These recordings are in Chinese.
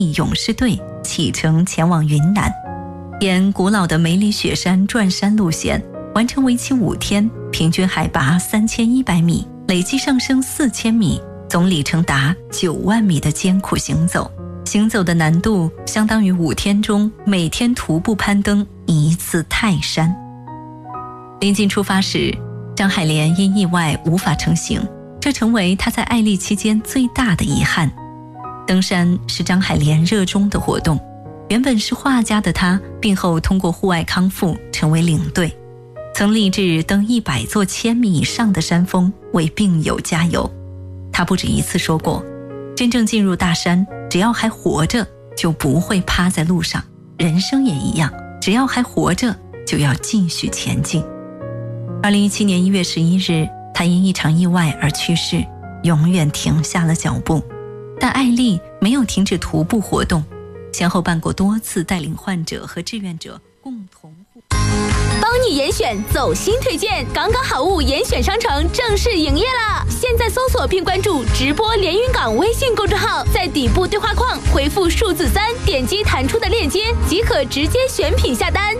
翼勇士队启程前往云南，沿古老的梅里雪山转山路线，完成为期5天，平均海拔3100米，累计上升4000米，总里程达9万米的艰苦行走。行走的难度相当于5天中每天徒步攀登1次泰山。临近出发时，张海莲因意外无法成行，这成为他在爱丽期间最大的遗憾。登山是张海莲热衷的活动，原本是画家的他，病后通过户外康复成为领队，曾立志登100座1000米以上的山峰，为病友加油。他不止一次说过，真正进入大山，只要还活着就不会趴在路上，人生也一样，只要还活着就要继续前进。2017年1月11日，他因一场意外而去世，永远停下了脚步。但艾丽没有停止徒步活动，先后办过多次带领患者和志愿者共同帮你严选走心推荐，港港好物严选商城正式营业了！现在搜索并关注直播连云港微信公众号，在底部对话框回复数字3，点击弹出的链接即可直接选品下单。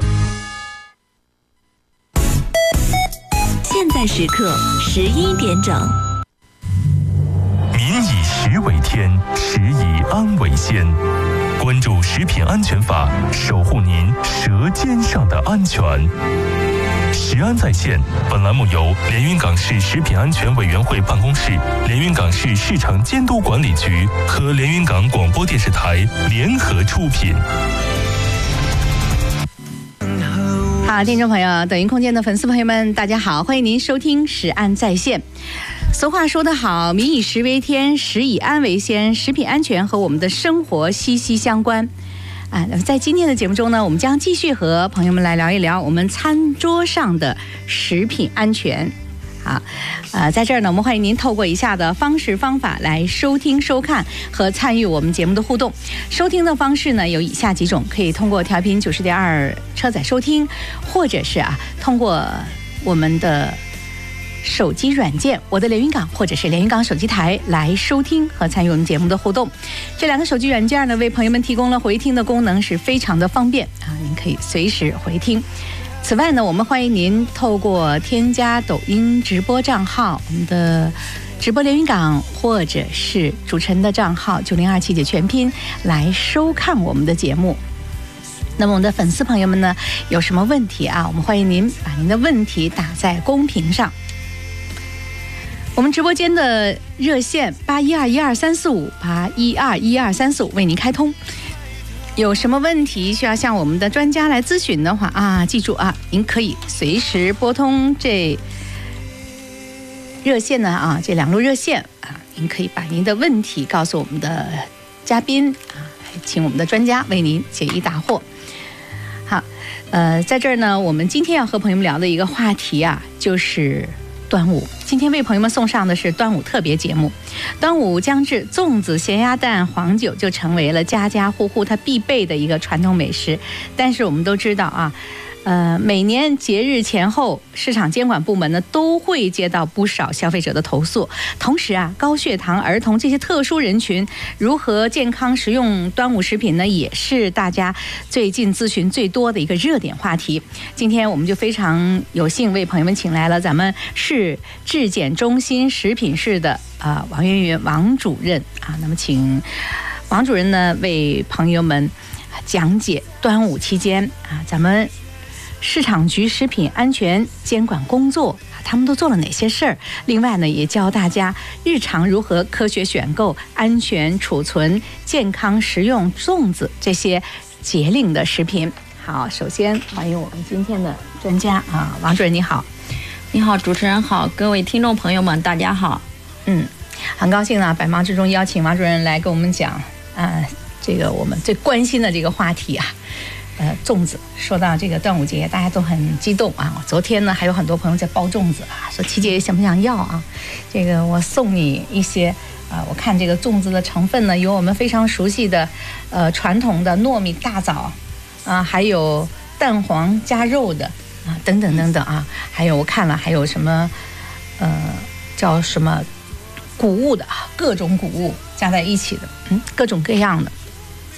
现在时刻11点整。 民以食为天，食以安为先。关注食品安全法，守护您舌尖上的安全。食安在线，本栏目由连云港市食品安全委员会办公室、连云港市市场监督管理局和连云港广播电视台联合出品。 好，听众朋友，抖音空间的粉丝朋友们，大家好，欢迎您收听食安在线。俗话说得好，民以食为天，食以安为先，食品安全和我们的生活息息相关。那么在今天的节目中呢，我们将继续和朋友们来聊一聊我们餐桌上的食品安全。好，在这儿呢，我们欢迎您透过以下的方式方法来收听、收看和参与我们节目的互动。收听的方式呢有以下几种，可以通过调频90.2车载收听，或者是通过我们的手机软件我的连云港或者是连云港手机台来收听和参与我们节目的互动。这2个手机软件呢，为朋友们提供了回听的功能，是非常的方便您可以随时回听。此外呢，我们欢迎您透过添加抖音直播账号我们的直播连云港，或者是主持人的账号9027的全拼来收看我们的节目。那么我们的粉丝朋友们呢，有什么问题我们欢迎您把您的问题打在公屏上。我们直播间的热线8121234581212345为您开通。有什么问题需要向我们的专家来咨询的话记住您可以随时拨通这热线呢这2路热线您可以把您的问题告诉我们的嘉宾请我们的专家为您解疑答惑。好，在这儿呢，我们今天要和朋友们聊的一个话题就是端午。今天为朋友们送上的是端午特别节目。端午将至，粽子、咸鸭蛋、黄酒就成为了家家户户它必备的一个传统美食。但是我们都知道每年节日前后，市场监管部门呢都会接到不少消费者的投诉。同时高血糖、儿童这些特殊人群如何健康食用端午食品呢，也是大家最近咨询最多的一个热点话题。今天我们就非常有幸为朋友们请来了咱们市质检中心食品室的王媛媛王主任那么请王主任呢为朋友们讲解端午期间咱们市场局食品安全监管工作他们都做了哪些事儿？另外呢，也教大家日常如何科学选购、安全储存、健康食用粽子这些节令的食品。好，首先欢迎我们今天的专家王主任，你好。 你好，主持人好，各位听众朋友们，大家好。 很高兴百忙之中邀请王主任来跟我们讲这个我们最关心的这个话题粽子。说到这个端午节，大家都很激动昨天呢，还有很多朋友在包粽子说七姐想不想要这个我送你一些我看这个粽子的成分呢，有我们非常熟悉的传统的糯米大枣还有蛋黄加肉的等等等等还有我看了还有什么叫什么谷物的各种谷物加在一起的各种各样的。